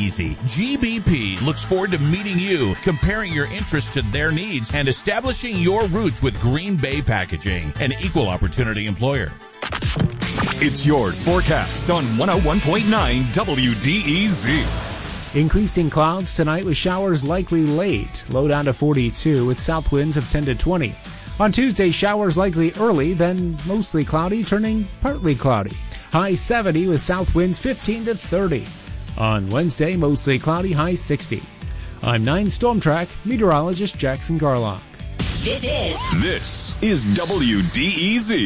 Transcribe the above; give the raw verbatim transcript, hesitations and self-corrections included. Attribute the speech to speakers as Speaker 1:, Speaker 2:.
Speaker 1: easy. G B P looks forward to meeting you, comparing your interests to their needs, and establishing your roots with Green Bay Packaging, an equal opportunity employer.
Speaker 2: It's your forecast on one oh one point nine W D E Z.
Speaker 3: Increasing clouds tonight with showers likely late. Low down to forty-two with south winds of ten to twenty. On Tuesday, showers likely early, then mostly cloudy, turning partly cloudy. High seventy with south winds fifteen to thirty. On Wednesday, mostly cloudy, high sixty. I'm nine Storm Track meteorologist Jackson Garlock.
Speaker 4: This is
Speaker 2: This is W D E Z.